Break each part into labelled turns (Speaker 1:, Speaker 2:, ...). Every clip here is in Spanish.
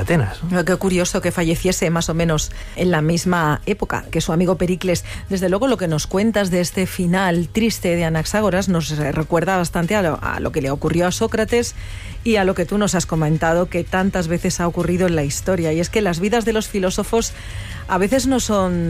Speaker 1: Atenas, ¿no?
Speaker 2: Qué curioso que falleciese más o menos en la misma época que su amigo Pericles. Desde luego lo que nos cuentas de este final triste de Anaxágoras nos recuerda bastante a lo que le ocurrió a Sócrates y a lo que tú nos has comentado que tantas veces ha ocurrido en la historia. Y es que las vidas de los filósofos a veces no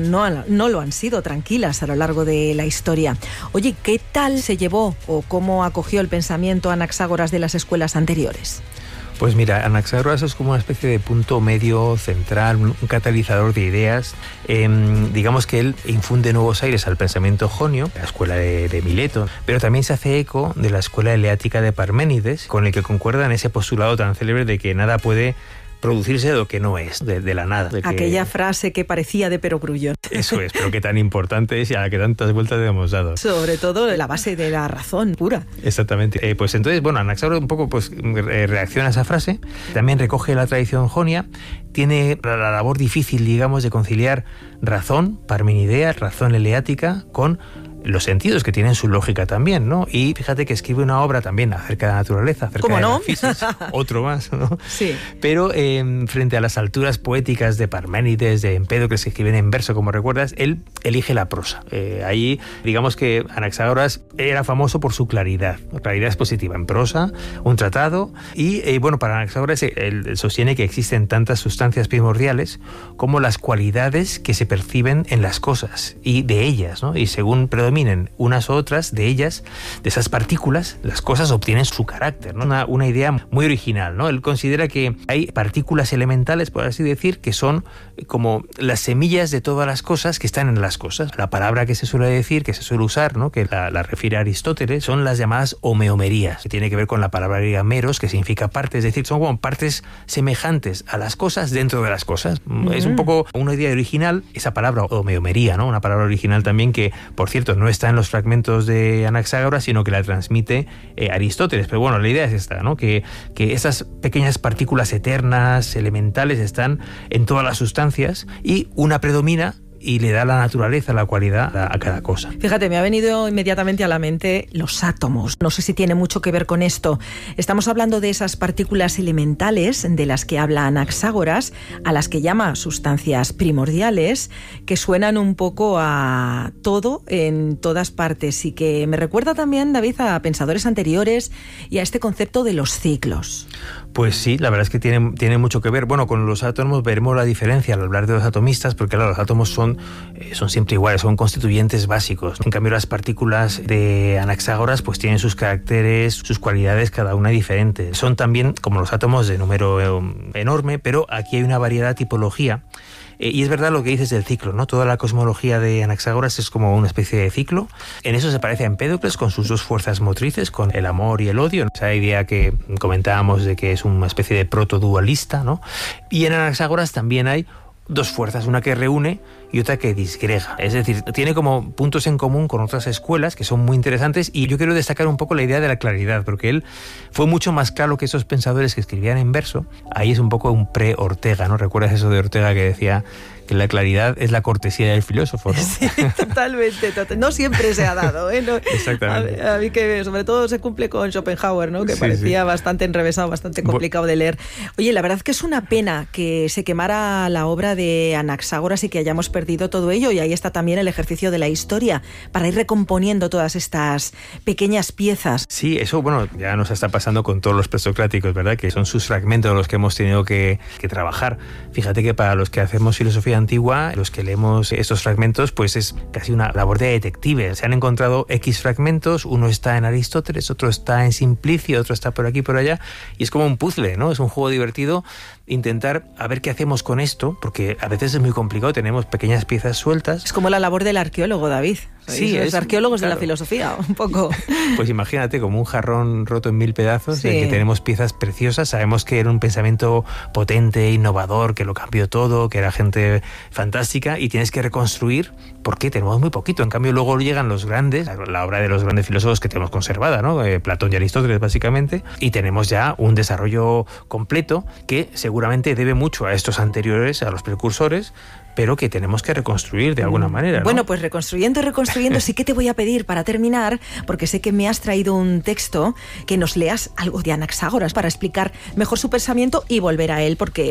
Speaker 2: lo han sido tranquilas a lo largo de la historia. Oye, ¿qué tal se llevó o cómo acogió el pensamiento Anaxágoras de las escuelas anteriores?
Speaker 1: Pues mira, Anaxágoras es como una especie de punto medio central, un catalizador de ideas. Digamos que él infunde nuevos aires al pensamiento jonio, la escuela de Mileto, pero también se hace eco de la escuela eleática de Parménides, con el que concuerda en ese postulado tan célebre de que nada puede producirse de lo que no es, de la nada.
Speaker 2: Aquella frase que parecía de Perogrullo.
Speaker 1: Eso es, pero que tan importante es y a la que tantas vueltas le hemos dado.
Speaker 2: Sobre todo la base de la razón pura.
Speaker 1: Exactamente. Pues entonces, bueno, Anaxágoras un poco reacciona a esa frase, también recoge la tradición jonia, tiene la labor difícil, digamos, de conciliar razón parmenidea, razón eleática, con los sentidos que tienen su lógica también, ¿no? Y fíjate que escribe una obra también acerca de la naturaleza, acerca de la física, otro más, ¿no?
Speaker 2: Sí.
Speaker 1: Pero frente a las alturas poéticas de Parménides, de Empédocles, que escriben en verso, como recuerdas, él elige la prosa. Ahí, digamos que Anaxágoras era famoso por su claridad expositiva en prosa, un tratado, y bueno, para Anaxágoras él sostiene que existen tantas sustancias primordiales como las cualidades que se perciben en las cosas y de ellas, ¿no? Y según predominen unas u otras de ellas, de esas partículas, las cosas obtienen su carácter, ¿no? Una idea muy original, ¿no? Él considera que hay partículas elementales, por así decir, que son como las semillas de todas las cosas que están en las cosas. La palabra que se suele decir, que se suele usar, ¿no? Que la refiere a Aristóteles, son las llamadas homeomerías, que tiene que ver con la palabra griega meros, que significa parte, es decir, son como partes semejantes a las cosas dentro de las cosas. Es un poco una idea original, esa palabra homeomería, ¿no? Una palabra original también que, por cierto, no está en los fragmentos de Anaxágoras, sino que la transmite Aristóteles. Pero bueno, la idea es esta, ¿no? Que esas pequeñas partículas eternas, elementales, están en todas las sustancias y una predomina y le da la naturaleza, la cualidad a cada cosa.
Speaker 2: Fíjate, me ha venido inmediatamente a la mente los átomos. No sé si tiene mucho que ver con esto. Estamos hablando de esas partículas elementales de las que habla Anaxágoras, a las que llama sustancias primordiales, que suenan un poco a todo en todas partes y que me recuerda también, David, a pensadores anteriores y a este concepto de los ciclos.
Speaker 1: Pues sí, la verdad es que tiene mucho que ver. Bueno, con los átomos veremos la diferencia al hablar de los atomistas, porque claro, los átomos son siempre iguales, son constituyentes básicos. En cambio, las partículas de Anaxágoras pues tienen sus caracteres, sus cualidades, cada una diferente. Son también, como los átomos, de número enorme, pero aquí hay una variedad, tipología. Y es verdad lo que dices del ciclo, ¿no? Toda la cosmología de Anaxágoras es como una especie de ciclo. En eso se parece a Empédocles con sus dos fuerzas motrices, con el amor y el odio. Esa idea que comentábamos de que es una especie de protodualista, ¿no? Y en Anaxágoras también hay dos fuerzas, una que reúne y otra que disgrega. Es decir, tiene como puntos en común con otras escuelas que son muy interesantes, y yo quiero destacar un poco la idea de la claridad, porque él fue mucho más claro que esos pensadores que escribían en verso. Ahí es un poco un pre-Ortega, ¿no? ¿Recuerdas eso de Ortega que decía que la claridad es la cortesía del filósofo, ¿no?
Speaker 2: Sí, totalmente. No siempre se ha dado, ¿eh? No,
Speaker 1: exactamente.
Speaker 2: A mí que sobre todo se cumple con Schopenhauer, ¿no? Que parecía bastante enrevesado, bastante complicado de leer. Oye, la verdad es que es una pena que se quemara la obra de Anaxágoras y que hayamos perdido todo ello, y ahí está también el ejercicio de la historia para ir recomponiendo todas estas pequeñas piezas.
Speaker 1: Sí, eso, bueno, ya nos está pasando con todos los presocráticos, ¿verdad? Que son sus fragmentos los que hemos tenido que trabajar. Fíjate que para los que hacemos filosofía antigua, los que leemos estos fragmentos, pues es casi una labor de detective. Se han encontrado X fragmentos, uno está en Aristóteles, otro está en Simplicio, otro está por aquí, por allá, y es como un puzzle, ¿no? Es un juego divertido intentar a ver qué hacemos con esto, porque a veces es muy complicado, tenemos pequeñas piezas sueltas.
Speaker 2: Es como la labor del arqueólogo, David.
Speaker 1: Sí,
Speaker 2: los arqueólogos, claro, de la filosofía, un poco.
Speaker 1: Pues imagínate, como un jarrón roto en 1000 pedazos, sí, en que tenemos piezas preciosas. Sabemos que era un pensamiento potente, innovador, que lo cambió todo, que era gente fantástica, y tienes que reconstruir porque tenemos muy poquito. En cambio, luego llegan los grandes, la obra de los grandes filósofos que tenemos conservada, ¿no? Platón y Aristóteles, básicamente, y tenemos ya un desarrollo completo que seguramente debe mucho a estos anteriores, a los precursores, pero que tenemos que reconstruir de alguna manera, ¿no?
Speaker 2: Bueno, pues reconstruyendo, sí que te voy a pedir para terminar, porque sé que me has traído un texto, que nos leas algo de Anaxágoras para explicar mejor su pensamiento y volver a él, porque por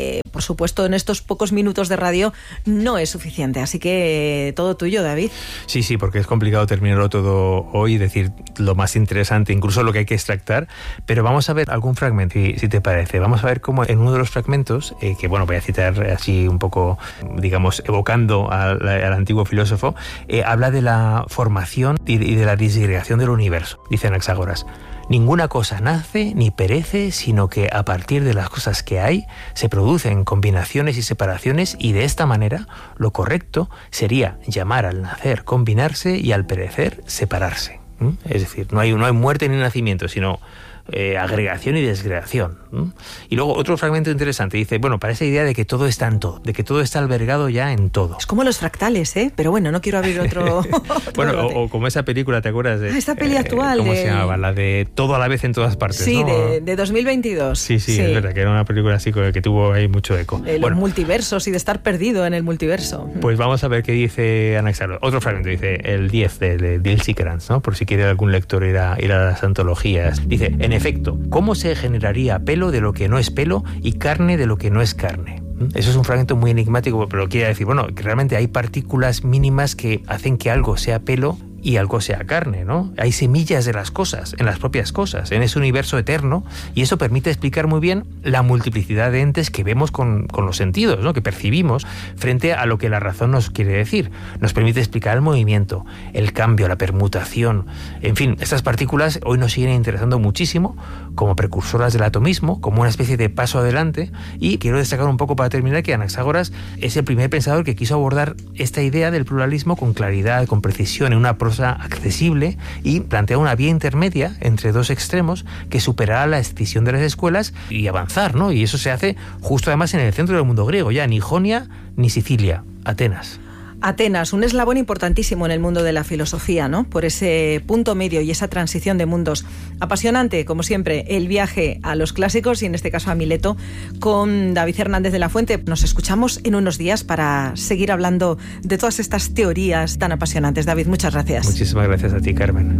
Speaker 2: por supuesto, en estos pocos minutos de radio no es suficiente. Así que todo tuyo, David.
Speaker 1: Sí, porque es complicado terminarlo todo hoy y decir lo más interesante, incluso lo que hay que extractar, pero vamos a ver algún fragmento, si te parece. Vamos a ver cómo en uno de los fragmentos, que bueno, voy a citar así un poco, digamos, evocando al antiguo filósofo, habla de la formación y de la disgregación del universo. Dice Anaxágoras: ninguna cosa nace ni perece, sino que a partir de las cosas que hay se producen combinaciones y separaciones, y de esta manera lo correcto sería llamar al nacer combinarse y al perecer separarse. Es decir, no hay muerte ni nacimiento, sino agregación y desgregación. Y luego otro fragmento interesante dice, bueno, para esa idea de que todo está en todo, de que todo está albergado ya en todo.
Speaker 2: Es como los fractales, pero bueno, no quiero abrir otro...
Speaker 1: Bueno, o como esa película, ¿te acuerdas?
Speaker 2: Esta peli actual.
Speaker 1: ¿Cómo se llamaba? La de Todo a la vez en todas partes,
Speaker 2: sí,
Speaker 1: ¿no?
Speaker 2: de 2022.
Speaker 1: Sí, es verdad, que era una película así que tuvo ahí mucho eco.
Speaker 2: Los multiversos y de estar perdido en el multiverso.
Speaker 1: Pues vamos a ver qué dice Anaxágoras. Otro fragmento, dice el 10 de Dilsikrans, ¿no? Por si quiere algún lector ir a las antologías. Dice, en efecto, ¿cómo se generaría pelo de lo que no es pelo y carne de lo que no es carne? Eso es un fragmento muy enigmático, pero quiere decir, bueno, que realmente hay partículas mínimas que hacen que algo sea pelo y algo sea carne, ¿no? Hay semillas de las cosas, en las propias cosas, en ese universo eterno, y eso permite explicar muy bien la multiplicidad de entes que vemos con los sentidos, ¿no? Que percibimos frente a lo que la razón nos quiere decir. Nos permite explicar el movimiento, el cambio, la permutación. En fin, estas partículas hoy nos siguen interesando muchísimo como precursoras del atomismo, como una especie de paso adelante, y quiero destacar un poco para terminar que Anaxágoras es el primer pensador que quiso abordar esta idea del pluralismo con claridad, con precisión, en una prosa accesible, y plantea una vía intermedia entre dos extremos que superará la escisión de las escuelas y avanzar, ¿no? Y eso se hace justo además en el centro del mundo griego, ya ni Jonia ni Sicilia, Atenas.
Speaker 2: Atenas, un eslabón importantísimo en el mundo de la filosofía, ¿no? Por ese punto medio y esa transición de mundos. Apasionante, como siempre, el viaje a los clásicos y en este caso a Mileto con David Hernández de la Fuente. Nos escuchamos en unos días para seguir hablando de todas estas teorías tan apasionantes. David, muchas gracias.
Speaker 1: Muchísimas gracias a ti, Carmen.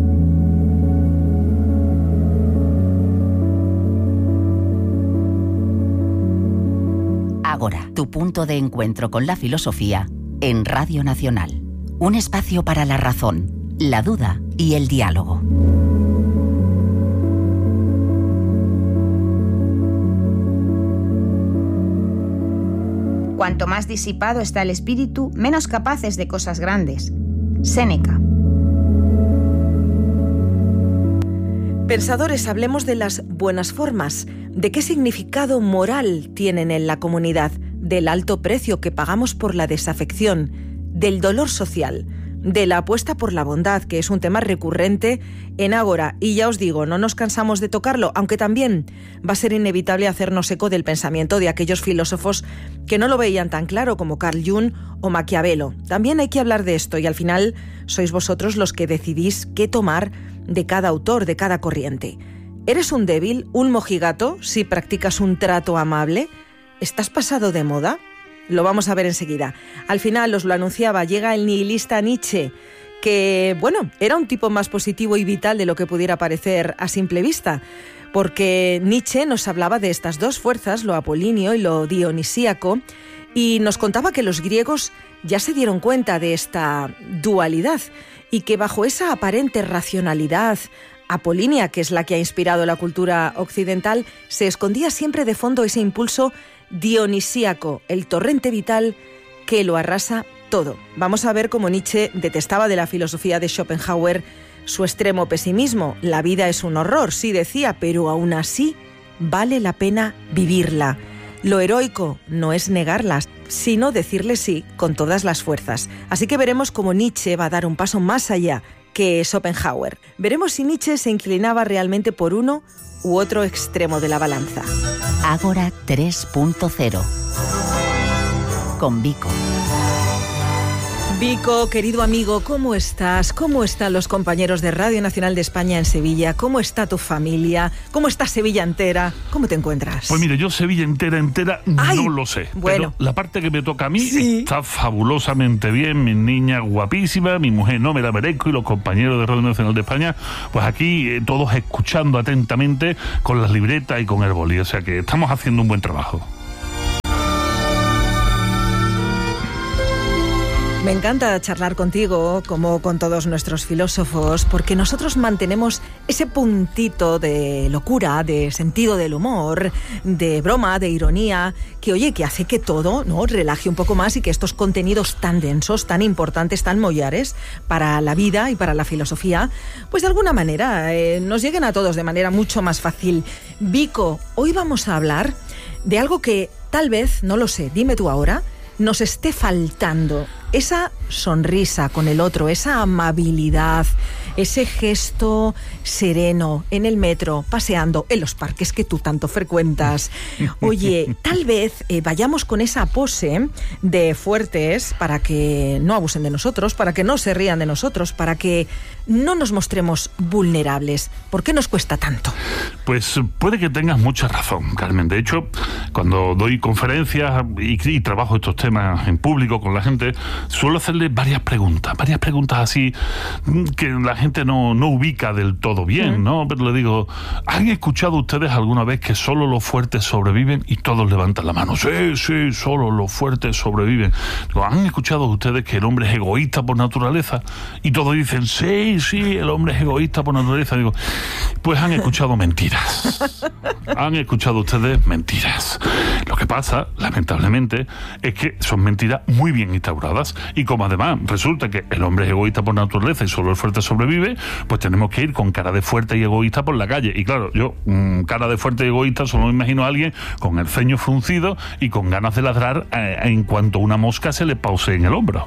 Speaker 3: Ágora, tu punto de encuentro con la filosofía en Radio Nacional. Un espacio para la razón, la duda y el diálogo.
Speaker 4: Cuanto más disipado está el espíritu, menos capaz es de cosas grandes. Séneca.
Speaker 2: Pensadores, hablemos de las buenas formas. ¿De qué significado moral tienen en la comunidad? Del alto precio que pagamos por la desafección, del dolor social, de la apuesta por la bondad, que es un tema recurrente en Ágora. Y ya os digo, no nos cansamos de tocarlo, aunque también va a ser inevitable hacernos eco del pensamiento de aquellos filósofos que no lo veían tan claro, como Carl Jung o Maquiavelo. También hay que hablar de esto, y al final sois vosotros los que decidís qué tomar de cada autor, de cada corriente. ¿Eres un débil, un mojigato, si practicas un trato amable? ¿Estás pasado de moda? Lo vamos a ver enseguida. Al final, os lo anunciaba, llega el nihilista Nietzsche, que, bueno, era un tipo más positivo y vital de lo que pudiera parecer a simple vista, porque Nietzsche nos hablaba de estas dos fuerzas, lo apolíneo y lo dionisíaco, y nos contaba que los griegos ya se dieron cuenta de esta dualidad y que bajo esa aparente racionalidad apolínea, que es la que ha inspirado la cultura occidental, se escondía siempre de fondo ese impulso dionisíaco, el torrente vital que lo arrasa todo. Vamos a ver cómo Nietzsche detestaba de la filosofía de Schopenhauer su extremo pesimismo. La vida es un horror, sí decía, pero aún así vale la pena vivirla. Lo heroico no es negarla, sino decirle sí con todas las fuerzas. Así que veremos cómo Nietzsche va a dar un paso más allá que Schopenhauer. Veremos si Nietzsche se inclinaba realmente por uno u otro extremo de la balanza.
Speaker 3: Ágora 3.0 con Vico.
Speaker 2: Vico, querido amigo, ¿cómo estás? ¿Cómo están los compañeros de Radio Nacional de España en Sevilla? ¿Cómo está tu familia? ¿Cómo está Sevilla entera? ¿Cómo te encuentras?
Speaker 5: Pues mire, yo Sevilla entera,
Speaker 2: ¡ay!
Speaker 5: No lo sé.
Speaker 2: Bueno.
Speaker 5: Pero la parte que me toca a mí
Speaker 2: sí,
Speaker 5: está fabulosamente bien. Mi niña guapísima, mi mujer no me la merezco, y los compañeros de Radio Nacional de España, pues aquí todos escuchando atentamente con las libretas y con el boli. O sea que estamos haciendo un buen trabajo.
Speaker 2: Me encanta charlar contigo, como con todos nuestros filósofos, porque nosotros mantenemos ese puntito de locura, de sentido del humor, de broma, de ironía, que oye, que hace que todo, ¿no?, relaje un poco más y que estos contenidos tan densos, tan importantes, tan mollares para la vida y para la filosofía, pues de alguna manera nos lleguen a todos de manera mucho más fácil. Vico, hoy vamos a hablar de algo que tal vez, no lo sé, dime tú ahora, nos esté faltando. Esa sonrisa con el otro, esa amabilidad, ese gesto sereno en el metro, paseando, en los parques que tú tanto frecuentas. Oye, tal vez vayamos con esa pose de fuertes para que no abusen de nosotros, para que no se rían de nosotros, para que no nos mostremos vulnerables. ¿Por qué nos cuesta tanto?
Speaker 5: Pues puede que tengas mucha razón, Carmen. De hecho, cuando doy conferencias y trabajo estos temas en público con la gente, suelo hacerle varias preguntas así que la gente no ubica del todo bien, ¿no? Pero le digo, ¿han escuchado ustedes alguna vez que solo los fuertes sobreviven? Y todos levantan la mano. Sí, solo los fuertes sobreviven. Digo, ¿han escuchado ustedes que el hombre es egoísta por naturaleza? Y todos dicen, sí, el hombre es egoísta por naturaleza. Digo, pues han escuchado mentiras. Han escuchado ustedes mentiras. Lo que pasa, lamentablemente, es que son mentiras muy bien instauradas. Y como además resulta que el hombre es egoísta por naturaleza y solo el fuerte sobrevive, pues tenemos que ir con cara de fuerte y egoísta por la calle. Y claro, yo, cara de fuerte y egoísta, solo me imagino a alguien con el ceño fruncido y con ganas de ladrar en cuanto una mosca se le pause en el hombro.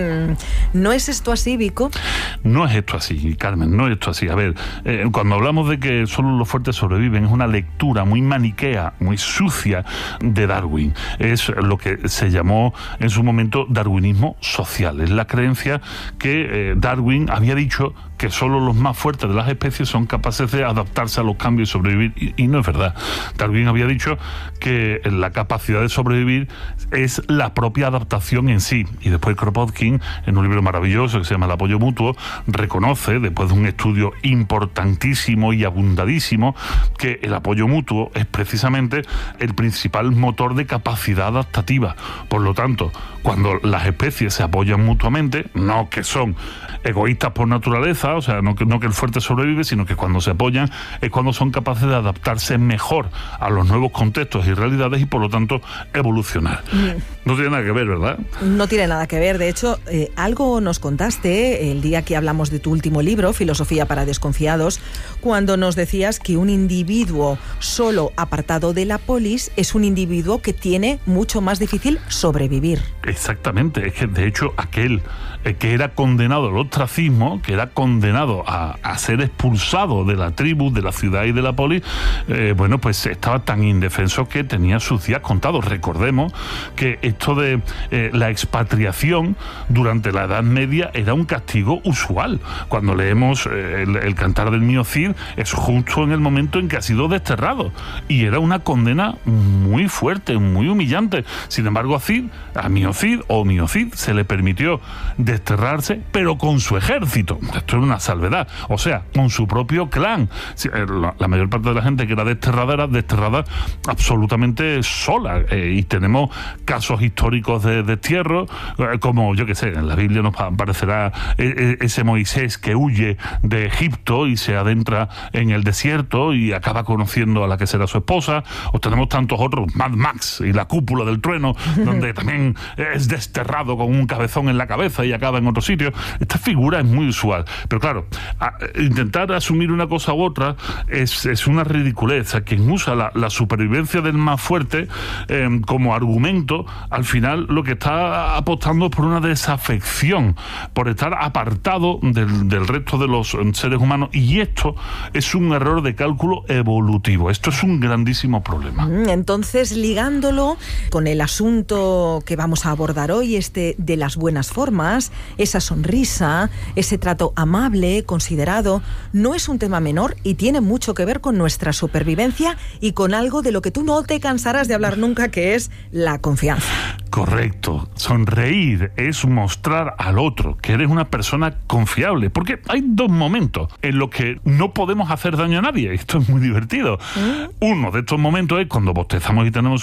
Speaker 2: ¿No es esto así, Vico?
Speaker 5: No es esto así, Carmen, no es esto así. A ver, cuando hablamos de que solo los fuertes sobreviven, es una lectura muy maniquea, muy sucia de Darwin. Es lo que se llamó en su momento darwinismo social. Es la creencia que Darwin había dicho que solo los más fuertes de las especies son capaces de adaptarse a los cambios y sobrevivir, y no es verdad. Darwin había dicho que la capacidad de sobrevivir es la propia adaptación en sí, y después Kropotkin, en un libro maravilloso que se llama El apoyo mutuo, reconoce, después de un estudio importantísimo y abundadísimo, que el apoyo mutuo es precisamente el principal motor de capacidad adaptativa. Por lo tanto, cuando las especies se apoyan mutuamente, no que son egoístas por naturaleza, o sea, no que el fuerte sobrevive, sino que cuando se apoyan es cuando son capaces de adaptarse mejor a los nuevos contextos y realidades y por lo tanto evolucionar. No tiene nada que ver, ¿verdad?
Speaker 2: No tiene nada que ver. De hecho, algo nos contaste el día que hablamos de tu último libro, Filosofía para Desconfiados, cuando nos decías que un individuo solo apartado de la polis es un individuo que tiene mucho más difícil sobrevivir.
Speaker 5: Exactamente. Es que, de hecho, aquel que era condenado al ostracismo, que era condenado a ser expulsado de la tribu, de la ciudad y de la polis, bueno, pues estaba tan indefenso que tenía sus días contados. Recordemos que esto de la expatriación durante la Edad Media era un castigo usual. Cuando leemos el Cantar del Mío Cid, es justo en el momento en que ha sido desterrado. Y era una condena muy fuerte, muy humillante. Sin embargo, a Mío Cid se le permitió desterrarse, pero con su ejército. Esto es una salvedad. O sea, con su propio clan. La mayor parte de la gente que era desterrada absolutamente sola. Y tenemos casos históricos de destierro, como, yo qué sé, en la Biblia nos aparecerá ese Moisés que huye de Egipto y se adentra en el desierto y acaba conociendo a la que será su esposa. O tenemos tantos otros, Mad Max y la cúpula del trueno, donde también es desterrado con un cabezón en la cabeza y acaba en otro sitio. Esta figura es muy usual. Pero claro, intentar asumir una cosa u otra es una ridiculez. O sea, quien usa la supervivencia del más fuerte como argumento, al final lo que está apostando es por una desafección, por estar apartado del resto de los seres humanos, y esto es un error de cálculo evolutivo. Esto es un grandísimo problema.
Speaker 2: Entonces, ligándolo con el asunto que vamos a abordar hoy, de las buenas formas, esa sonrisa, ese trato amable, considerado, no es un tema menor y tiene mucho que ver con nuestra supervivencia y con algo de lo que tú no te cansarás de hablar nunca, que es la confianza.
Speaker 5: Correcto. Sonreír es mostrar al otro que eres una persona confiable, porque hay dos momentos en los que no podemos hacer daño a nadie. Esto es muy divertido. Uno de estos momentos es cuando bostezamos y tenemos sueño,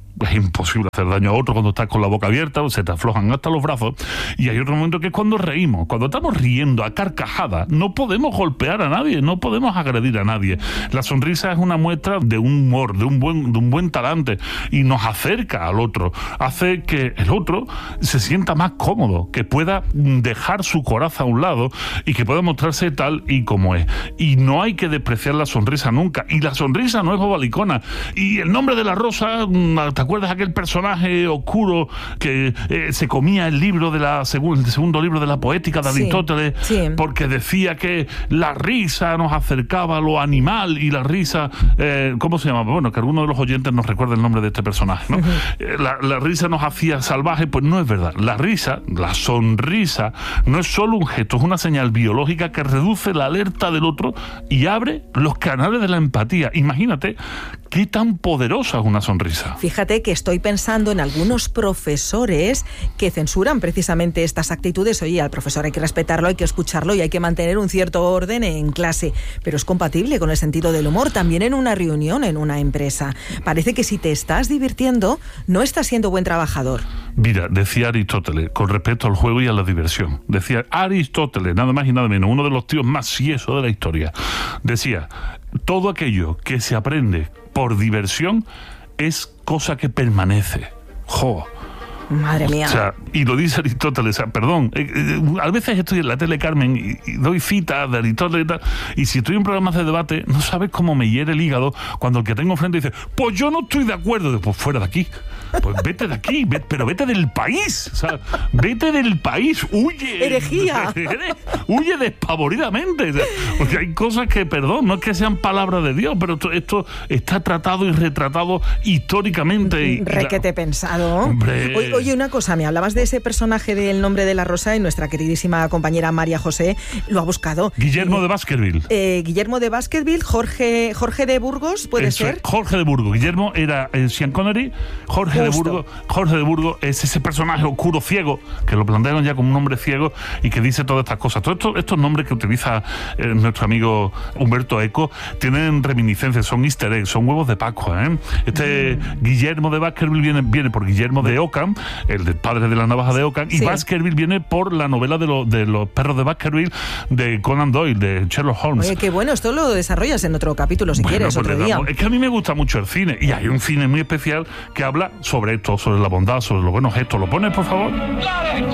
Speaker 5: es imposible hacer daño a otro cuando estás con la boca abierta, se te aflojan hasta los brazos. Y hay otro momento que es cuando reímos, cuando estamos riendo a carcajadas. No podemos golpear a nadie, no podemos agredir a nadie. La sonrisa es una muestra de un humor, de un buen talante, y nos acerca al otro, hace que el otro se sienta más cómodo, que pueda dejar su coraza a un lado y que pueda mostrarse tal y como es. Y no hay que despreciar la sonrisa nunca, y la sonrisa no es bobalicona. Y el nombre de la rosa, ¿te acuerdas aquel personaje oscuro que se comía el libro el segundo libro de la poética de Aristóteles? Sí. Porque decía que la risa nos acercaba a lo animal, y la risa, ¿cómo se llama? Bueno, que alguno de los oyentes nos recuerde el nombre de este personaje, ¿no? La risa nos hacía salvajes. Pues no es verdad. La risa, la sonrisa, no es solo un gesto, es una señal biológica que reduce la alerta del otro y abre los canales de la empatía. Imagínate qué tan poderosa es una sonrisa.
Speaker 2: Fíjate que estoy pensando en algunos profesores que censuran precisamente estas actitudes. Oye, al profesor hay que respetarlo, hay que escucharlo y hay que mantener un cierto orden en clase, pero es compatible con el sentido del humor también en una reunión, en una empresa. Parece que si te estás divirtiendo, no estás siendo buen trabajador.
Speaker 5: Mira, decía Aristóteles, con respecto al juego y a la diversión, decía Aristóteles, nada más y nada menos, uno de los tíos más siesos de la historia, decía: todo aquello que se aprende por diversión es cosa que permanece. ¡Jo!
Speaker 2: Madre mía.
Speaker 5: O sea, y lo dice Aristóteles, o sea, perdón, a veces estoy en la tele, Carmen, y doy citas de Aristóteles y tal, y si estoy en programas de debate, no sabes cómo me hiere el hígado cuando el que tengo frente dice: pues yo no estoy de acuerdo. Pues fuera de aquí, pues vete de aquí, pero vete del país, o sea, vete del país, huye.
Speaker 2: ¡Herejía!
Speaker 5: Huye despavoridamente, o sea, porque hay cosas que, perdón, no es que sean palabras de Dios, pero esto está tratado y retratado históricamente.
Speaker 2: Requete pensado.
Speaker 5: Hombre.
Speaker 2: Oye, una cosa, me hablabas de ese personaje del Nombre de la Rosa y nuestra queridísima compañera María José lo ha buscado.
Speaker 5: Guillermo de Baskerville.
Speaker 2: Guillermo de Baskerville, Jorge de Burgos, ¿puede ser?
Speaker 5: Jorge de Burgos. Guillermo era Sean Connery. Jorge de Burgos es ese personaje oscuro, ciego, que lo plantearon ya como un hombre ciego y que dice todas estas cosas. Todos estos nombres que utiliza nuestro amigo Humberto Eco tienen reminiscencias, son easter eggs, son huevos de Pascua, ¿eh? Guillermo de Baskerville viene por Guillermo de Ockham, el padre de la navaja de Ockham, y Baskerville viene por la novela de los perros de Baskerville de Conan Doyle, de Sherlock Holmes.
Speaker 2: Oye, qué bueno, esto lo desarrollas en otro capítulo si quieres, otro día.
Speaker 5: Es que a mí me gusta mucho el cine, y hay un cine muy especial que habla sobre esto, sobre la bondad, sobre los buenos gestos. ¿Lo pones, por favor?
Speaker 6: ¡Clarence!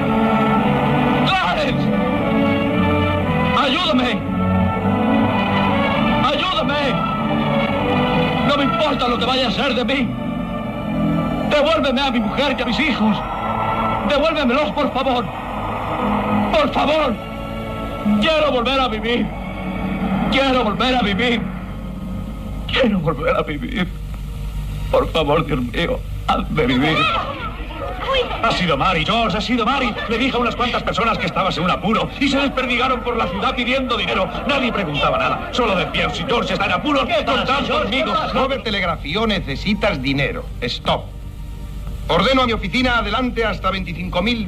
Speaker 6: ¡Clarence! ¡Ayúdame! ¡Ayúdame! No me importa lo que vaya a ser de mí. Devuélveme a mi mujer y a mis hijos. Devuélvemelos, por favor. Por favor. Quiero volver a vivir. Quiero volver a vivir. Quiero volver a vivir. Por favor, Dios mío, hazme vivir. Ha sido Mary, George, ha sido Mary. Le dije a unas cuantas personas que estabas en un apuro y se desperdigaron por la ciudad pidiendo dinero. Nadie preguntaba nada. Solo decían: si George está en apuros, contad conmigo.
Speaker 7: Robert telegrafió: necesitas dinero. Stop. Ordeno a mi oficina adelante hasta $25,000.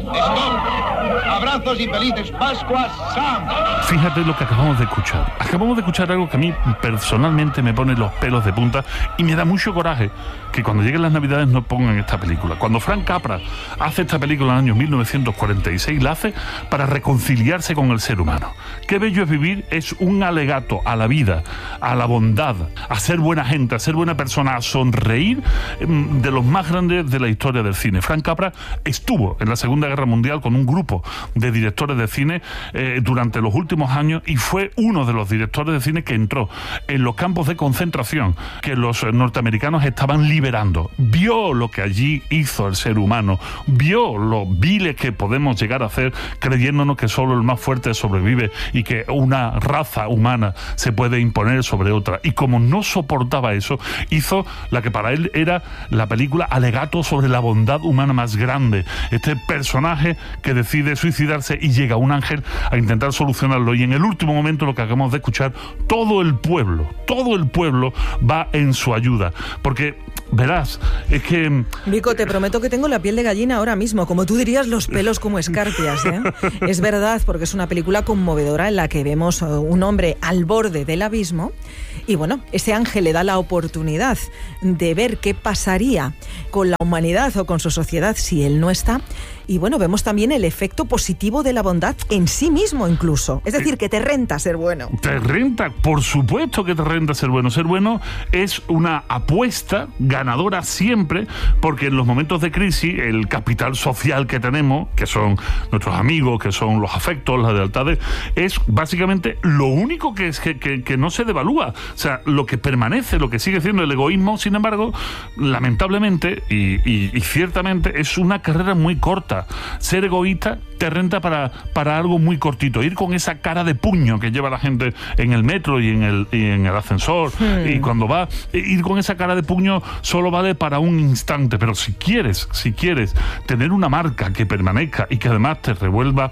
Speaker 7: Stop. Abrazos y felices Pascuas, Sam.
Speaker 5: Fíjate lo que acabamos de escuchar. Acabamos de escuchar algo que a mí personalmente me pone los pelos de punta y me da mucho coraje que cuando lleguen las Navidades no pongan esta película. Cuando Frank Capra hace esta película en el año 1946, la hace para reconciliarse con el ser humano. Qué bello es vivir es un alegato a la vida, a la bondad, a ser buena gente, a ser buena persona, a sonreír de los más grandes de la historia del cine. Frank Capra estuvo en la Segunda Guerra Mundial con un grupo de directores de cine durante los últimos años y fue uno de los directores de cine que entró en los campos de concentración que los norteamericanos estaban liberando. Vio lo que allí hizo el ser humano, vio lo viles que podemos llegar a hacer creyéndonos que solo el más fuerte sobrevive y que una raza humana se puede imponer sobre otra. Y como no soportaba eso, hizo la que para él era la película alegato sobre la bondad humana más grande. Este personaje que decide suicidarse y llega un ángel a intentar solucionarlo, y en el último momento, lo que acabamos de escuchar, todo el pueblo va en su ayuda, porque verás, es que...
Speaker 2: Vico, te prometo que tengo la piel de gallina ahora mismo, como tú dirías, los pelos como escarpias, ¿eh? Es verdad, porque es una película conmovedora en la que vemos un hombre al borde del abismo Y bueno, ese ángel le da la oportunidad de ver qué pasaría con la humanidad o con su sociedad si él no está. Y bueno, vemos también el efecto positivo de la bondad en sí mismo incluso. Es decir, que te renta ser bueno.
Speaker 5: Te renta, por supuesto que te renta ser bueno. Ser bueno es una apuesta ganadora siempre, porque en los momentos de crisis el capital social que tenemos, que son nuestros amigos, que son los afectos, las lealtades, es básicamente lo único que no se devalúa. O sea, lo que permanece, lo que sigue siendo el egoísmo, sin embargo, lamentablemente y ciertamente es una carrera muy corta. Ser egoísta te renta para algo muy cortito. Ir con esa cara de puño que lleva la gente en el metro y en el ascensor, y cuando va, ir con esa cara de puño solo vale para un instante. Pero si quieres tener una marca que permanezca y que además te revuelva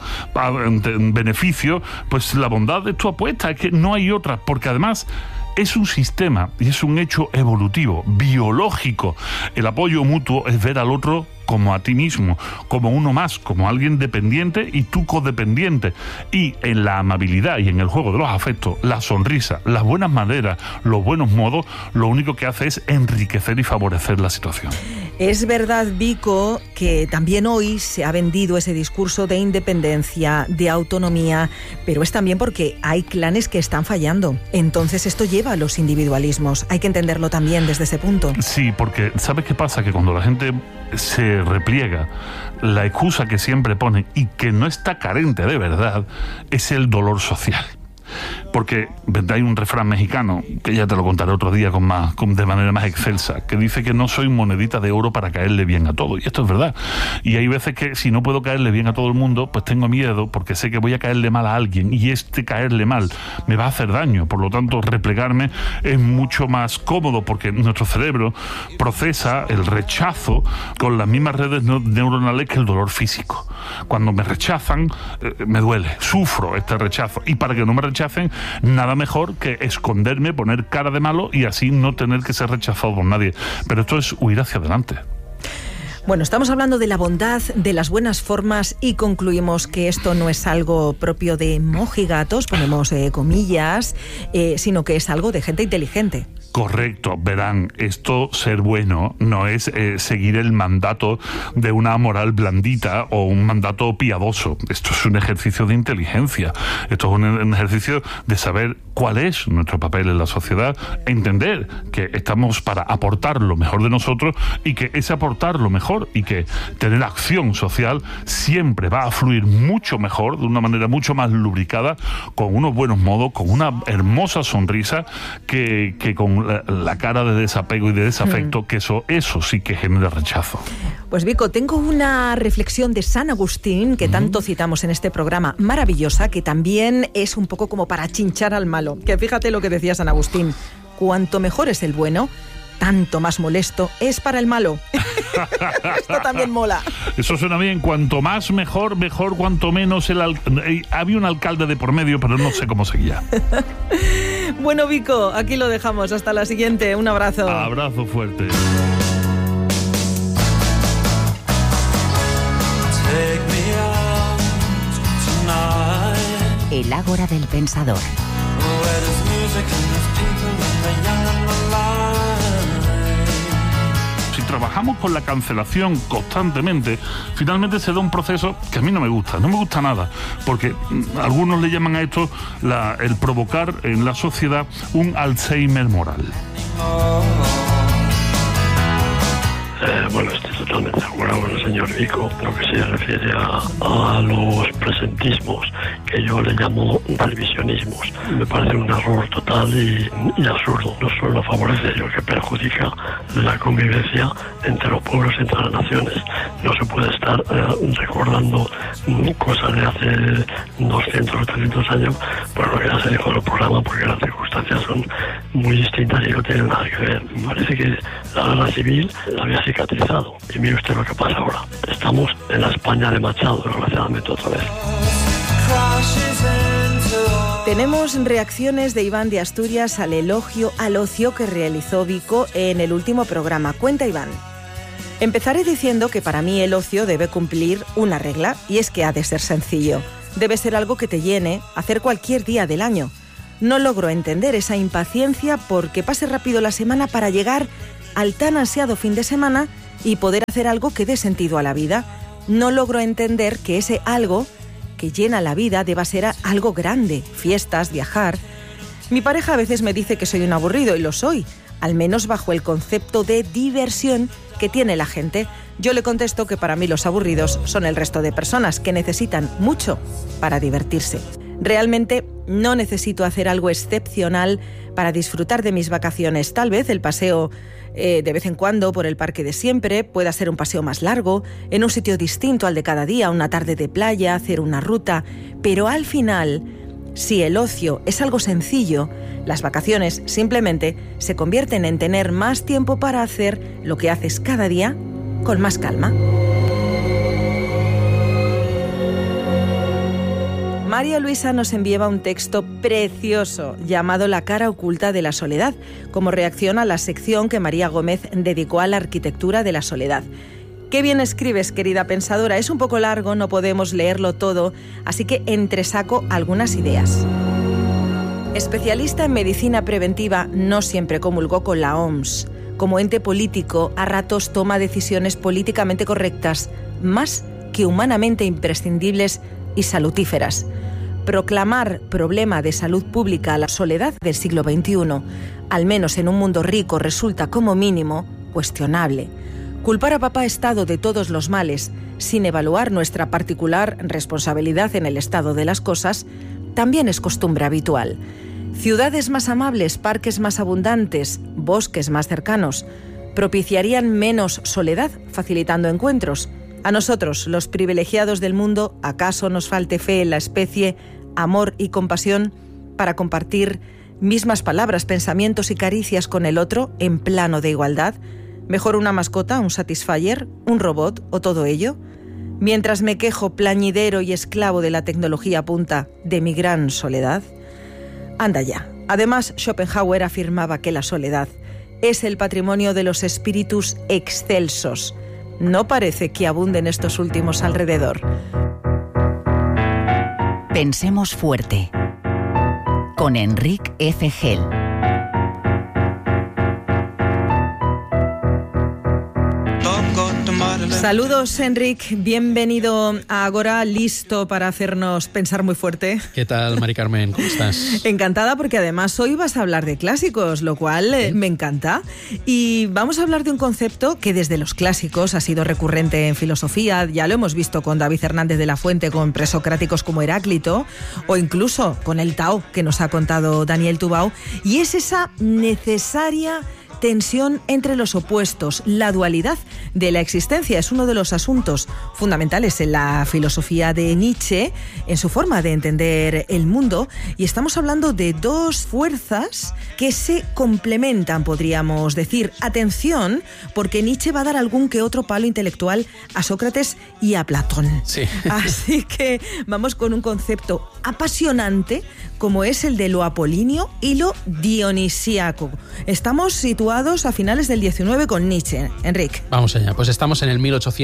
Speaker 5: en beneficio, pues la bondad es tu apuesta. Es que no hay otra, porque además es un sistema y es un hecho evolutivo, biológico. El apoyo mutuo es ver al otro como a ti mismo, como uno más, como alguien dependiente y tú codependiente. Y en la amabilidad y en el juego de los afectos, la sonrisa, las buenas maneras, los buenos modos, lo único que hace es enriquecer y favorecer la situación.
Speaker 2: Es verdad, Vico, que también hoy se ha vendido ese discurso de independencia, de autonomía, pero es también porque hay clanes que están fallando. Entonces esto lleva a los individualismos. Hay que entenderlo también desde ese punto.
Speaker 5: Sí, porque ¿sabes qué pasa? Que cuando la gente se repliega, la excusa que siempre pone y que no está carente de verdad es el dolor social. Porque hay un refrán mexicano, que ya te lo contaré otro día de manera más excelsa, que dice que no soy monedita de oro para caerle bien a todo. Y esto es verdad. Y hay veces que si no puedo caerle bien a todo el mundo, pues tengo miedo porque sé que voy a caerle mal a alguien y caerle mal me va a hacer daño. Por lo tanto, replegarme es mucho más cómodo porque nuestro cerebro procesa el rechazo con las mismas redes neuronales que el dolor físico. Cuando me rechazan, me duele, sufro este rechazo. Y para que no me rechacen, nada mejor que esconderme, poner cara de malo y así no tener que ser rechazado por nadie. Pero esto es huir hacia adelante.
Speaker 2: Bueno, estamos hablando de la bondad, de las buenas formas y concluimos que esto no es algo propio de mojigatos, ponemos comillas, sino que es algo de gente inteligente.
Speaker 5: Correcto, verán, esto, ser bueno, no es seguir el mandato de una moral blandita o un mandato piadoso. Esto es un ejercicio de inteligencia, esto es un ejercicio de saber cuál es nuestro papel en la sociedad, entender que estamos para aportar lo mejor de nosotros y que ese aportar lo mejor y que tener acción social siempre va a fluir mucho mejor, de una manera mucho más lubricada, con unos buenos modos, con una hermosa sonrisa, que con la cara de desapego y de desafecto, que eso sí que genera rechazo.
Speaker 2: Pues Vico, tengo una reflexión de San Agustín, que tanto citamos en este programa, maravillosa, que también es un poco como para chinchar al malo. Que fíjate lo que decía San Agustín: cuanto mejor es el bueno, tanto más molesto es para el malo. Esto también mola.
Speaker 5: Eso suena bien. Cuanto más mejor, cuanto menos había un alcalde de por medio, pero no sé cómo seguía.
Speaker 2: Bueno, Vico, aquí lo dejamos. Hasta la siguiente. Un abrazo.
Speaker 5: Abrazo fuerte.
Speaker 3: El Ágora del Pensador.
Speaker 5: Si trabajamos con la cancelación constantemente, finalmente se da un proceso que a mí no me gusta nada, porque algunos le llaman a esto el provocar en la sociedad un Alzheimer moral.
Speaker 8: Bueno, estoy totalmente de acuerdo con el señor Vico. Lo que se refiere a los presentismos, que yo le llamo revisionismos, me parece un error total y absurdo. No solo favorece, sino que perjudica la convivencia entre los pueblos, entre las naciones. No se puede estar recordando cosas de hace 200 o 300 años por lo que ya se dijo en el programa, porque las circunstancias son muy distintas y no tienen nada que ver. Me parece que la guerra civil la había cicatrizado. Y mire usted lo que pasa ahora. Estamos en la España de Machado, desgraciadamente, otra vez.
Speaker 2: Tenemos reacciones de Iván de Asturias al elogio al ocio que realizó Vico en el último programa. Cuenta Iván: empezaré diciendo que para mí el ocio debe cumplir una regla, y es que ha de ser sencillo. Debe ser algo que te llene, hacer cualquier día del año. No logro entender esa impaciencia porque pase rápido la semana para llegar al tan ansiado fin de semana y poder hacer algo que dé sentido a la vida. No logro entender que ese algo que llena la vida deba ser algo grande, fiestas, viajar. Mi pareja a veces me dice que soy un aburrido y lo soy, al menos bajo el concepto de diversión que tiene la gente. Yo le contesto que para mí los aburridos son el resto de personas que necesitan mucho para divertirse. Realmente no necesito hacer algo excepcional para disfrutar de mis vacaciones. Tal vez el paseo de vez en cuando por el parque de siempre pueda ser un paseo más largo, en un sitio distinto al de cada día, una tarde de playa, hacer una ruta. Pero al final, si el ocio es algo sencillo, las vacaciones simplemente se convierten en tener más tiempo para hacer lo que haces cada día con más calma. María Luisa nos enviaba un texto precioso llamado La cara oculta de la soledad, como reacción a la sección que María Gómez dedicó a la arquitectura de la soledad. Qué bien escribes, querida pensadora. Es un poco largo, no podemos leerlo todo, así que entresaco algunas ideas. Especialista en medicina preventiva, no siempre comulgó con la OMS. Como ente político, a ratos toma decisiones políticamente correctas, más que humanamente imprescindibles y salutíferas. Proclamar problema de salud pública a la soledad del siglo XXI, al menos en un mundo rico, resulta como mínimo cuestionable. Culpar a papá Estado de todos los males, sin evaluar nuestra particular responsabilidad en el estado de las cosas, también es costumbre habitual. Ciudades más amables, parques más abundantes, bosques más cercanos, propiciarían menos soledad, facilitando encuentros. A nosotros, los privilegiados del mundo, ¿acaso nos falte fe en la especie, amor y compasión para compartir mismas palabras, pensamientos y caricias con el otro en plano de igualdad? ¿Mejor una mascota, un Satisfyer, un robot o todo ello? Mientras me quejo plañidero y esclavo de la tecnología punta de mi gran soledad. Anda ya. Además, Schopenhauer afirmaba que la soledad es el patrimonio de los espíritus excelsos. No parece que abunden estos últimos alrededor.
Speaker 3: Pensemos fuerte. Con Enric F. Gel.
Speaker 2: Saludos, Enric. Bienvenido a Agora, listo para hacernos pensar muy fuerte.
Speaker 9: ¿Qué tal, Mari Carmen? ¿Cómo estás?
Speaker 2: Encantada, porque además hoy vas a hablar de clásicos, lo cual me encanta. Y vamos a hablar de un concepto que desde los clásicos ha sido recurrente en filosofía. Ya lo hemos visto con David Hernández de la Fuente, con presocráticos como Heráclito, o incluso con el Tao, que nos ha contado Daniel Tubau. Y es esa necesaria tensión entre los opuestos, la dualidad de la existencia. Es uno de los asuntos fundamentales en la filosofía de Nietzsche, en su forma de entender el mundo, y estamos hablando de dos fuerzas que se complementan, podríamos decir. Atención, porque Nietzsche va a dar algún que otro palo intelectual a Sócrates y a Platón.
Speaker 9: Sí.
Speaker 2: Así que vamos con un concepto apasionante como es el de lo apolíneo y lo dionisíaco. Estamos situados a finales del 19 con Nietzsche. Enric.
Speaker 9: Vamos allá. Pues estamos en el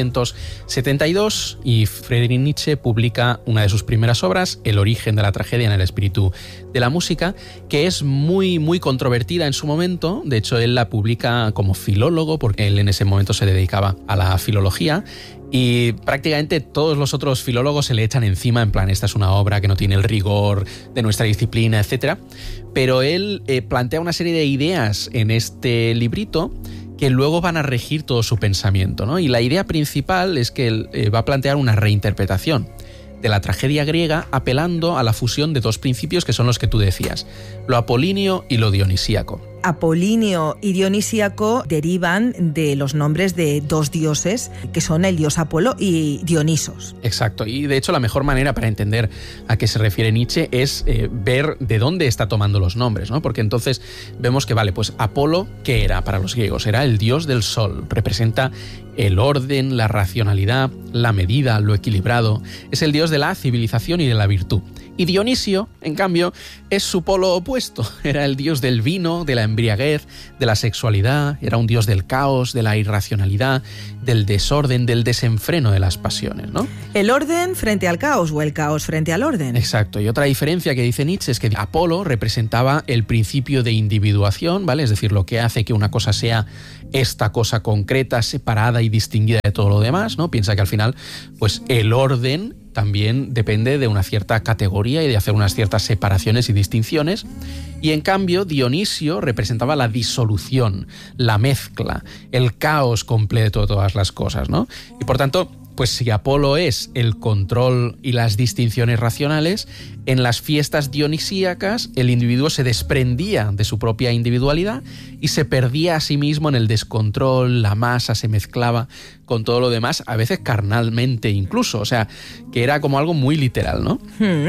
Speaker 9: 1872 y Friedrich Nietzsche publica una de sus primeras obras, El origen de la tragedia en el espíritu de la música, que es muy, muy controvertida en su momento. De hecho, él la publica como filólogo, porque él en ese momento se dedicaba a la filología. Y prácticamente todos los otros filólogos se le echan encima, en plan, esta es una obra que no tiene el rigor de nuestra disciplina, etc. Pero él plantea una serie de ideas en este librito que luego van a regir todo su pensamiento, ¿no? Y la idea principal es que él va a plantear una reinterpretación de la tragedia griega, apelando a la fusión de dos principios que son los que tú decías, lo apolíneo y lo dionisíaco.
Speaker 2: Apolíneo y dionisíaco derivan de los nombres de dos dioses, que son el dios Apolo y Dionisos.
Speaker 9: Exacto, y de hecho la mejor manera para entender a qué se refiere Nietzsche es ver de dónde está tomando los nombres, ¿no? Porque entonces vemos que, vale, pues Apolo, ¿qué era para los griegos? Era el dios del sol, representa el orden, la racionalidad, la medida, lo equilibrado. Es el dios de la civilización y de la virtud. Y Dionisio, en cambio, es su polo opuesto. Era el dios del vino, de la embriaguez, de la sexualidad, era un dios del caos, de la irracionalidad, del desorden, del desenfreno de las pasiones, ¿no?
Speaker 2: El orden frente al caos o el caos frente al orden.
Speaker 9: Exacto. Y otra diferencia que dice Nietzsche es que Apolo representaba el principio de individuación, ¿vale? Es decir, lo que hace que una cosa sea esta cosa concreta, separada y distinguida de todo lo demás, ¿no? Piensa que al final, pues el orden también depende de una cierta categoría y de hacer unas ciertas separaciones y distinciones. Y en cambio, Dionisio representaba la disolución, la mezcla, el caos completo de todas las cosas, ¿no? Y por tanto, pues si Apolo es el control y las distinciones racionales, en las fiestas dionisíacas el individuo se desprendía de su propia individualidad y se perdía a sí mismo en el descontrol, la masa se mezclaba con todo lo demás, a veces carnalmente incluso, o sea, que era como algo muy literal, ¿no?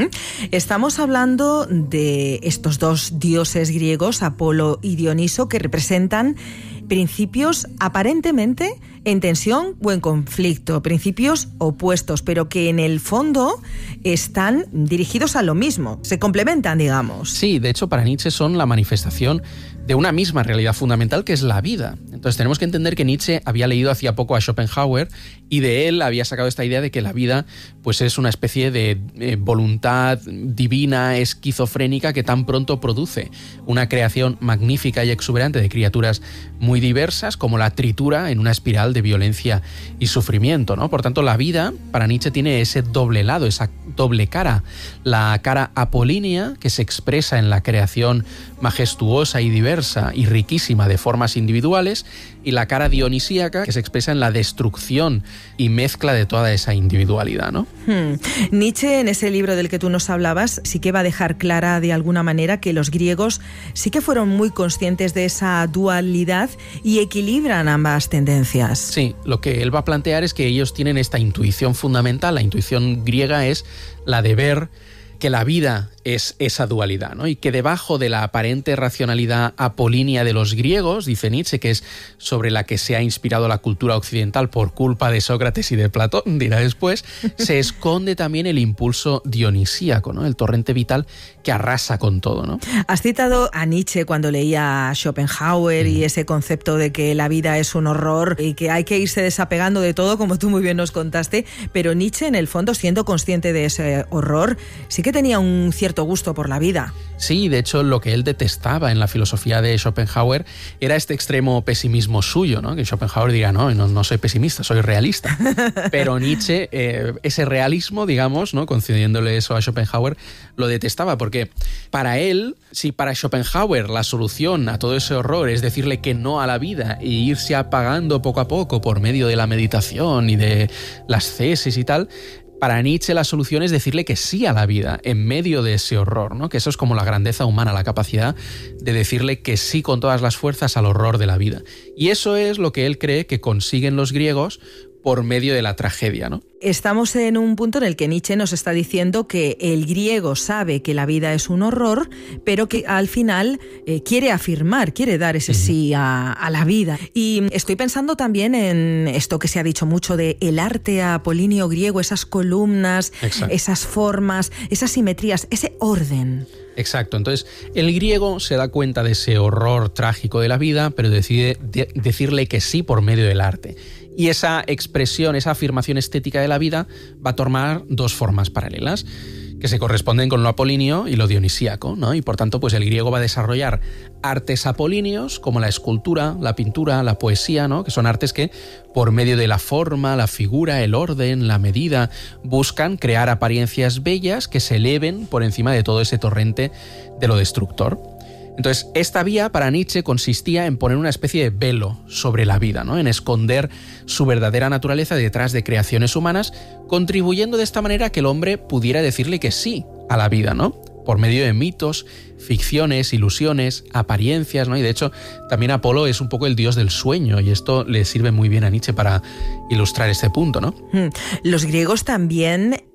Speaker 2: Estamos hablando de estos dos dioses griegos, Apolo y Dioniso, que representan principios aparentemente en tensión o en conflicto, principios opuestos, pero que en el fondo están dirigidos a lo mismo, se complementan, digamos.
Speaker 9: Sí, de hecho para Nietzsche son la manifestación de una misma realidad fundamental que es la vida. Entonces tenemos que entender que Nietzsche había leído hacía poco a Schopenhauer y de él había sacado esta idea de que la vida pues es una especie de voluntad divina, esquizofrénica, que tan pronto produce una creación magnífica y exuberante de criaturas muy diversas, como la tritura en una espiral de violencia y sufrimiento, ¿no? Por tanto, la vida para Nietzsche tiene ese doble lado, esa doble cara. La cara apolínea, que se expresa en la creación majestuosa y diversa y riquísima de formas individuales, y la cara dionisíaca, que se expresa en la destrucción y mezcla de toda esa individualidad, ¿no?
Speaker 2: Nietzsche, en ese libro del que tú nos hablabas, sí que va a dejar clara de alguna manera que los griegos sí que fueron muy conscientes de esa dualidad y equilibran ambas tendencias.
Speaker 9: Sí, lo que él va a plantear es que ellos tienen esta intuición fundamental. La intuición griega es la de ver que la vida es esa dualidad, ¿no? Y que debajo de la aparente racionalidad apolínea de los griegos, dice Nietzsche, que es sobre la que se ha inspirado la cultura occidental por culpa de Sócrates y de Platón, dirá después, se esconde también el impulso dionisíaco, ¿no? El torrente vital que arrasa con todo, ¿no?
Speaker 2: Has citado a Nietzsche cuando leía a Schopenhauer y ese concepto de que la vida es un horror y que hay que irse desapegando de todo, como tú muy bien nos contaste, pero Nietzsche, en el fondo, siendo consciente de ese horror, sí que tenía un cierto gusto por la vida.
Speaker 9: Sí, de hecho, lo que él detestaba en la filosofía de Schopenhauer era este extremo pesimismo suyo, ¿no? Que Schopenhauer diga, no soy pesimista, soy realista. Pero Nietzsche, ese realismo, digamos, ¿no? Concediéndole eso a Schopenhauer, lo detestaba, porque para él, si para Schopenhauer la solución a todo ese horror es decirle que no a la vida e irse apagando poco a poco por medio de la meditación y de las cesis y tal, para Nietzsche la solución es decirle que sí a la vida en medio de ese horror, ¿no? Que eso es como la grandeza humana, la capacidad de decirle que sí con todas las fuerzas al horror de la vida. Y eso es lo que él cree que consiguen los griegos por medio de la tragedia, ¿no?
Speaker 2: Estamos en un punto en el que Nietzsche nos está diciendo que el griego sabe que la vida es un horror, pero que al final quiere afirmar, quiere dar ese sí a la vida. Y estoy pensando también en esto que se ha dicho mucho de el arte apolíneo griego, esas columnas, exacto, esas formas, esas simetrías, ese orden.
Speaker 9: Exacto, entonces el griego se da cuenta de ese horror trágico de la vida, pero decide decirle que sí por medio del arte. Y esa expresión, esa afirmación estética de la vida va a tomar dos formas paralelas, que se corresponden con lo apolíneo y lo dionisíaco, ¿no? Y por tanto, pues el griego va a desarrollar artes apolíneos como la escultura, la pintura, la poesía, ¿no? Que son artes que, por medio de la forma, la figura, el orden, la medida, buscan crear apariencias bellas que se eleven por encima de todo ese torrente de lo destructor. Entonces, esta vía para Nietzsche consistía en poner una especie de velo sobre la vida, ¿no? En esconder su verdadera naturaleza detrás de creaciones humanas, contribuyendo de esta manera a que el hombre pudiera decirle que sí a la vida, ¿no? Por medio de mitos, ficciones, ilusiones, apariencias, ¿no? Y de hecho, también Apolo es un poco el dios del sueño, y esto le sirve muy bien a Nietzsche para ilustrar este punto, ¿no?
Speaker 2: Los griegos también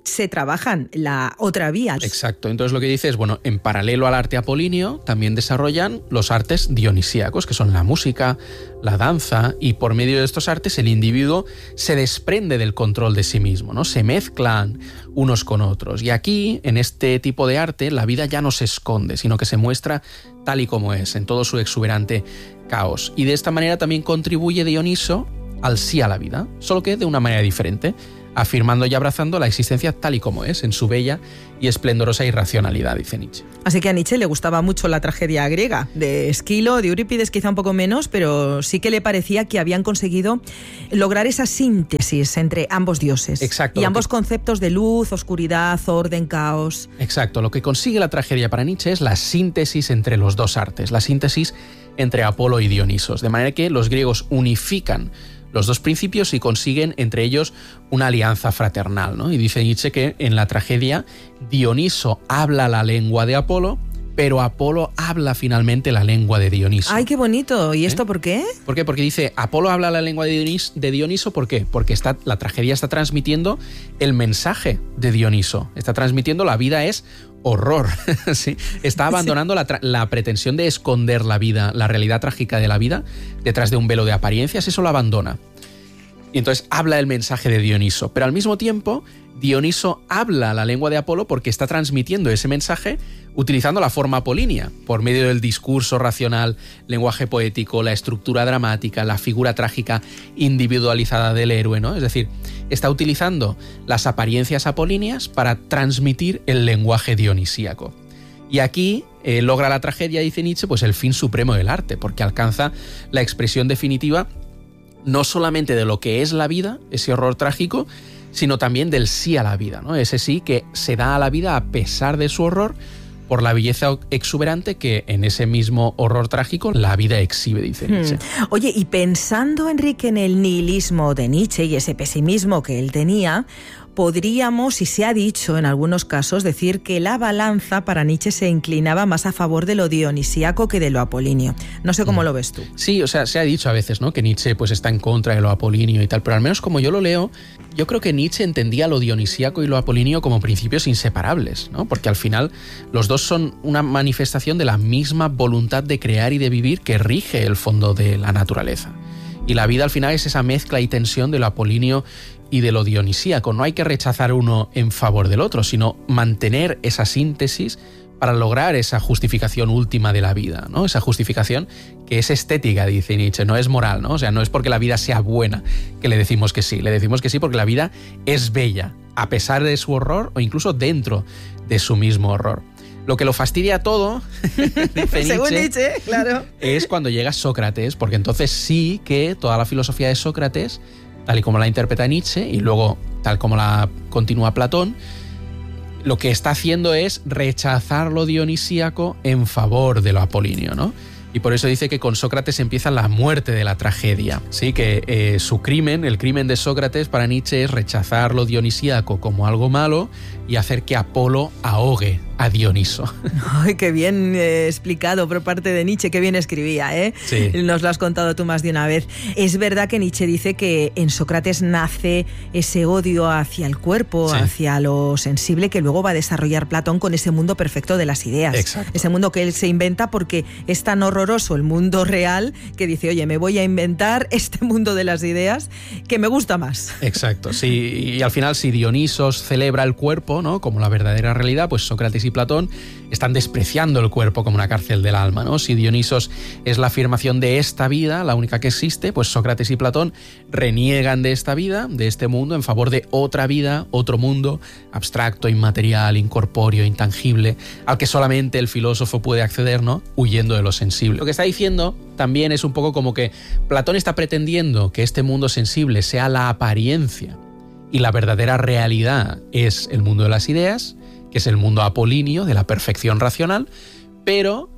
Speaker 2: se trabajan la otra vía.
Speaker 9: Exacto. Entonces lo que dice es, bueno, en paralelo al arte apolíneo también desarrollan los artes dionisíacos, que son la música, la danza, y por medio de estos artes el individuo se desprende del control de sí mismo, ¿no? Se mezclan unos con otros. Y aquí, en este tipo de arte, la vida ya no se esconde, sino que se muestra tal y como es, en todo su exuberante caos. Y de esta manera también contribuye Dioniso al sí a la vida, solo que de una manera diferente, afirmando y abrazando la existencia tal y como es, en su bella y esplendorosa irracionalidad, dice Nietzsche.
Speaker 2: Así que a Nietzsche le gustaba mucho la tragedia griega, de Esquilo, de Eurípides quizá un poco menos, pero sí que le parecía que habían conseguido lograr esa síntesis entre ambos dioses.
Speaker 9: Exacto.
Speaker 2: Y ambos conceptos de luz, oscuridad, orden, caos.
Speaker 9: Exacto. Lo que consigue la tragedia para Nietzsche es la síntesis entre los dos artes, la síntesis entre Apolo y Dionisos, de manera que los griegos unifican los dos principios y consiguen entre ellos una alianza fraternal, ¿no? Y dice Nietzsche que en la tragedia Dioniso habla la lengua de Apolo, pero Apolo habla finalmente la lengua de Dioniso.
Speaker 2: ¡Ay, qué bonito! ¿Y esto por qué?
Speaker 9: ¿Por qué? Porque dice, Apolo habla la lengua de Dioniso, ¿por qué? Porque la tragedia está transmitiendo el mensaje de Dioniso, está transmitiendo la vida es horror, ¿sí? Está abandonando la pretensión de esconder la vida, la realidad trágica de la vida, detrás de un velo de apariencias, eso lo abandona. Y entonces habla el mensaje de Dioniso, pero al mismo tiempo Dioniso habla la lengua de Apolo porque está transmitiendo ese mensaje utilizando la forma apolínea, por medio del discurso racional, lenguaje poético, la estructura dramática, la figura trágica individualizada del héroe, ¿no? Es decir, está utilizando las apariencias apolíneas para transmitir el lenguaje dionisíaco. Y aquí logra la tragedia, dice Nietzsche, pues el fin supremo del arte, porque alcanza la expresión definitiva no solamente de lo que es la vida, ese horror trágico, sino también del sí a la vida, ¿no? Ese sí que se da a la vida a pesar de su horror, por la belleza exuberante que en ese mismo horror trágico la vida exhibe, dice Nietzsche.
Speaker 2: Oye, y pensando, Enrique, en el nihilismo de Nietzsche y ese pesimismo que él tenía, podríamos, y se ha dicho en algunos casos, decir que la balanza para Nietzsche se inclinaba más a favor de lo dionisíaco que de lo apolíneo. No sé cómo lo ves tú.
Speaker 9: Sí, o sea, se ha dicho a veces, ¿no?, que Nietzsche pues está en contra de lo apolíneo y tal, pero al menos como yo lo leo, yo creo que Nietzsche entendía lo dionisíaco y lo apolíneo como principios inseparables, ¿no? Porque al final los dos son una manifestación de la misma voluntad de crear y de vivir que rige el fondo de la naturaleza. Y la vida al final es esa mezcla y tensión de lo apolíneo y de lo dionisíaco. No hay que rechazar uno en favor del otro, sino mantener esa síntesis para lograr esa justificación última de la vida, ¿no? Esa justificación que es estética, dice Nietzsche, no es moral, ¿no? O sea, no es porque la vida sea buena que le decimos que sí porque la vida es bella, a pesar de su horror o incluso dentro de su mismo horror. Lo que lo fastidia todo, dice
Speaker 2: según Nietzsche, claro,
Speaker 9: es cuando llega Sócrates, porque entonces sí que toda la filosofía de Sócrates, tal y como la interpreta Nietzsche y luego tal como la continúa Platón, lo que está haciendo es rechazar lo dionisíaco en favor de lo apolíneo, ¿no? Y por eso dice que con Sócrates empieza la muerte de la tragedia. Sí, que su crimen, el crimen de Sócrates para Nietzsche es rechazar lo dionisíaco como algo malo y hacer que Apolo ahogue a Dioniso.
Speaker 2: Ay, qué bien explicado por parte de Nietzsche, qué bien escribía, ¿eh?
Speaker 9: Sí.
Speaker 2: Nos lo has contado tú más de una vez. Es verdad que Nietzsche dice que en Sócrates nace ese odio hacia el cuerpo, sí, hacia lo sensible, que luego va a desarrollar Platón con ese mundo perfecto de las ideas.
Speaker 9: Exacto.
Speaker 2: Ese mundo que él se inventa porque es tan horroroso el mundo real que dice, oye, me voy a inventar este mundo de las ideas que me gusta más.
Speaker 9: Exacto, sí. Y al final, si Dionisos celebra el cuerpo, ¿no?, como la verdadera realidad, pues Sócrates y Platón están despreciando el cuerpo como una cárcel del alma, ¿no? Si Dionisos es la afirmación de esta vida, la única que existe, pues Sócrates y Platón reniegan de esta vida, de este mundo, en favor de otra vida, otro mundo, abstracto, inmaterial, incorpóreo, intangible, al que solamente el filósofo puede acceder, ¿no?, huyendo de lo sensible. Lo que está diciendo también es un poco como que Platón está pretendiendo que este mundo sensible sea la apariencia y la verdadera realidad es el mundo de las ideas, que es el mundo apolíneo de la perfección racional, pero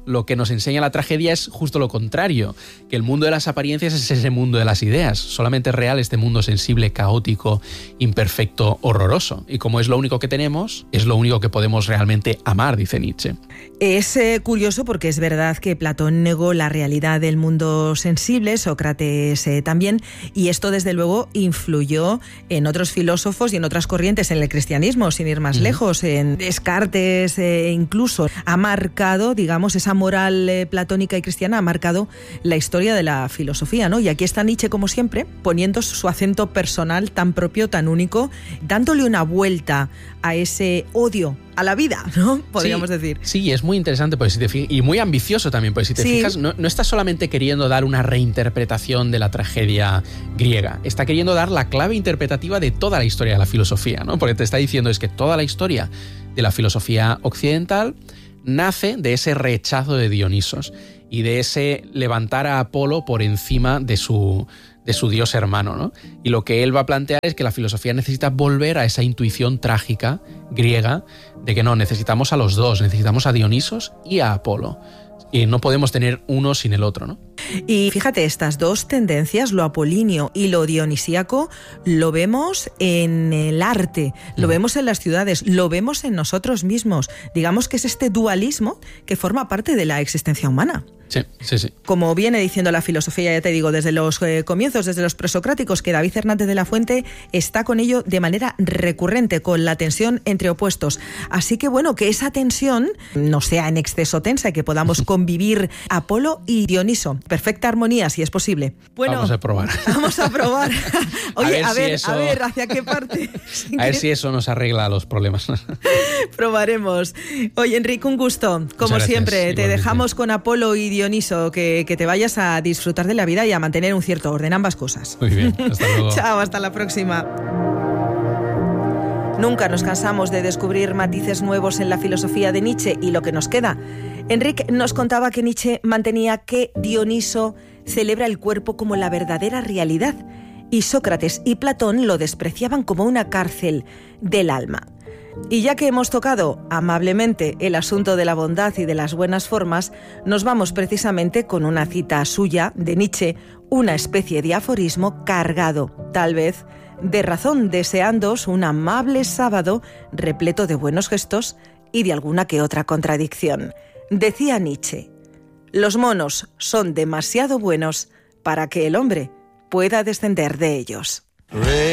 Speaker 9: lo que nos enseña la tragedia es justo lo contrario, que el mundo de las apariencias es ese mundo de las ideas. Solamente es real este mundo sensible, caótico, imperfecto, horroroso. Y como es lo único que tenemos, es lo único que podemos realmente amar, dice Nietzsche.
Speaker 2: Es curioso porque es verdad que Platón negó la realidad del mundo sensible, Sócrates también, y esto desde luego influyó en otros filósofos y en otras corrientes en el cristianismo, sin ir más lejos, en Descartes incluso. Ha marcado, digamos, esa moral platónica y cristiana ha marcado la historia de la filosofía, ¿no? Y aquí está Nietzsche, como siempre, poniendo su acento personal tan propio, tan único, dándole una vuelta a ese odio a la vida, ¿no? Podríamos decir.
Speaker 9: Sí, es muy interesante pues, y muy ambicioso también, pues si te fijas, no está solamente queriendo dar una reinterpretación de la tragedia griega, está queriendo dar la clave interpretativa de toda la historia de la filosofía, ¿no? Porque te está diciendo es que toda la historia de la filosofía occidental nace de ese rechazo de Dionisos y de ese levantar a Apolo por encima de su dios hermano, ¿no? Y lo que él va a plantear es que la filosofía necesita volver a esa intuición trágica griega de que no, necesitamos a los dos, necesitamos a Dionisos y a Apolo. Y no podemos tener uno sin el otro, ¿no?
Speaker 2: Y fíjate, estas dos tendencias, lo apolíneo y lo dionisíaco, lo vemos en el arte, lo vemos en las ciudades, lo vemos en nosotros mismos. Digamos que es este dualismo que forma parte de la existencia humana.
Speaker 9: Sí.
Speaker 2: Como viene diciendo la filosofía, ya te digo, desde los comienzos, desde los presocráticos, que David Hernández de la Fuente está con ello de manera recurrente, con la tensión entre opuestos. Así que bueno, que esa tensión no sea en exceso tensa y que podamos convivir Apolo y Dioniso. Perfecta armonía, si es posible. Bueno,
Speaker 9: vamos a probar.
Speaker 2: Oye, a ver, ¿hacia qué parte?
Speaker 9: A ver si eso nos arregla los problemas.
Speaker 2: Probaremos. Oye, Enrique, un gusto. Como siempre, igualmente. Te dejamos con Apolo y Dioniso, que te vayas a disfrutar de la vida y a mantener un cierto orden, ambas cosas.
Speaker 9: Muy bien, hasta luego.
Speaker 2: Chao, hasta la próxima. Nunca nos cansamos de descubrir matices nuevos en la filosofía de Nietzsche y lo que nos queda. Enrique nos contaba que Nietzsche mantenía que Dioniso celebra el cuerpo como la verdadera realidad y Sócrates y Platón lo despreciaban como una cárcel del alma. Y ya que hemos tocado amablemente el asunto de la bondad y de las buenas formas, nos vamos precisamente con una cita suya de Nietzsche, una especie de aforismo cargado, tal vez, de razón, deseándoos un amable sábado repleto de buenos gestos y de alguna que otra contradicción. Decía Nietzsche: los monos son demasiado buenos para que el hombre pueda descender de ellos.